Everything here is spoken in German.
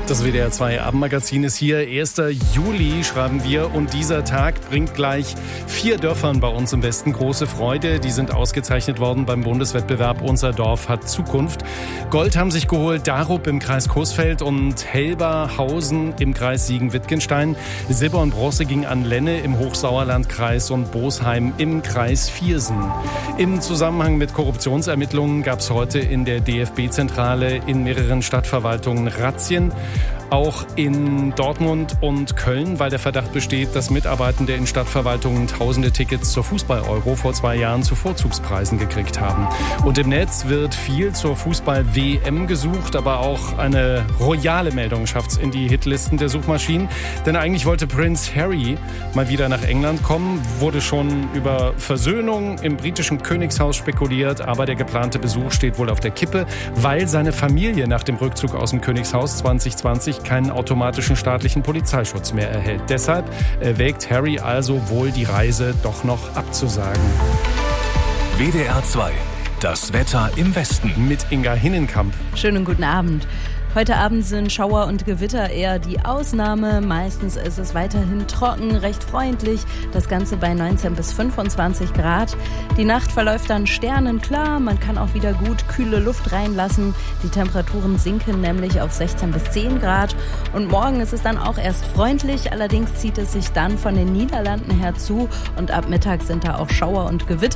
Das WDR 2 Abendmagazin ist hier. 1. Juli schreiben wir und dieser Tag bringt gleich 4 Dörfern bei uns im Westen große Freude. Die sind ausgezeichnet worden beim Bundeswettbewerb Unser Dorf hat Zukunft. Gold haben sich geholt Darup im Kreis Coesfeld und Helberhausen im Kreis Siegen-Wittgenstein. Silber und Bronze ging an Lenne im Hochsauerlandkreis und Bosheim im Kreis Viersen. Im Zusammenhang mit Korruptionsermittlungen gab es heute in der DFB-Zentrale in mehreren Stadtverwaltungen Razzien. Auch in Dortmund und Köln, weil der Verdacht besteht, dass Mitarbeitende in Stadtverwaltungen tausende Tickets zur Fußball-Euro vor 2 Jahren zu Vorzugspreisen gekriegt haben. Und im Netz wird viel zur Fußball-WM gesucht, aber auch eine royale Meldung schafft es in die Hitlisten der Suchmaschinen. Denn eigentlich wollte Prince Harry mal wieder nach England kommen, wurde schon über Versöhnung im britischen Königshaus spekuliert, aber der geplante Besuch steht wohl auf der Kippe, weil seine Familie nach dem Rückzug aus dem Königshaus 2020 keinen automatischen staatlichen Polizeischutz mehr erhält. Deshalb erwägt Harry also wohl, die Reise doch noch abzusagen. WDR 2, das Wetter im Westen. Mit Inga Hinnenkamp. Schönen guten Abend. Heute Abend sind Schauer und Gewitter eher die Ausnahme. Meistens ist es weiterhin trocken, recht freundlich. Das Ganze bei 19 bis 25 Grad. Die Nacht verläuft dann sternenklar. Man kann auch wieder gut kühle Luft reinlassen. Die Temperaturen sinken nämlich auf 16 bis 10 Grad. Und morgen ist es dann auch erst freundlich. Allerdings zieht es sich dann von den Niederlanden her zu. Und ab Mittag sind da auch Schauer und Gewitter.